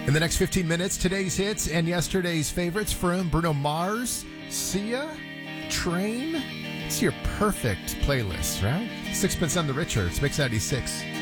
In the next 15 minutes, today's hits and yesterday's favorites from Bruno Mars, Sia, Train. It's your perfect playlist, right? Sixpence None the Richer. It's Mix 96.